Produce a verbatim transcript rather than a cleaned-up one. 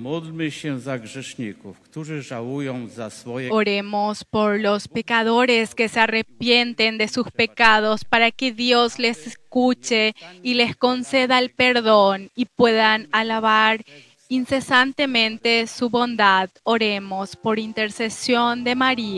Módlmy się za grzeszników, którzy żałują za swoje... Oremos por los pecadores que se arrepienten de sus pecados para que Dios les escuche y les conceda el perdón y puedan alabar incesantemente su bondad. Oremos por intercesión de María.